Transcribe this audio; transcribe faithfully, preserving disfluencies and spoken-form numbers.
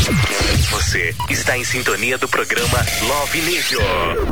Você está em sintonia do programa Love Nível.